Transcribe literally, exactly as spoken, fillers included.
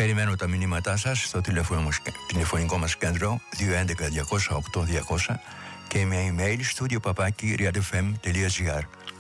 Περιμένω τα μηνύματά σας στο τηλεφωνικό μας κέντρο δύο έντεκα διακόσια οκτώ διακόσια και με email studio παπάκι real f m τελεία g r.